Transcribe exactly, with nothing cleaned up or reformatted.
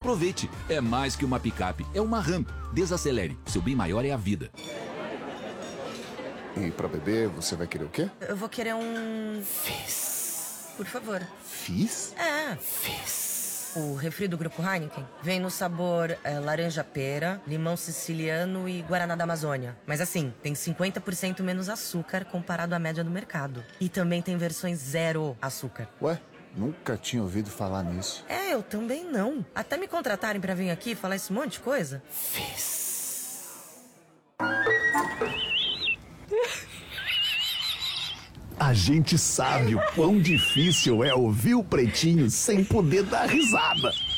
Aproveite, é mais que uma picape, é uma Ram. Desacelere, seu bem maior é a vida. E pra beber, você vai querer o quê? Eu vou querer um... Fizz. Por favor. Fizz? É. Fizz. O refri do Grupo Heineken vem no sabor é, laranja-pera, limão siciliano e guaraná da Amazônia. Mas assim, tem cinquenta por cento menos açúcar comparado à média do mercado. E também tem versões zero açúcar. Ué, nunca tinha ouvido falar nisso. É, eu também não. Até me contratarem pra vir aqui falar esse monte de coisa. Fizz. A gente sabe o quão difícil é ouvir o Pretinho sem poder dar risada.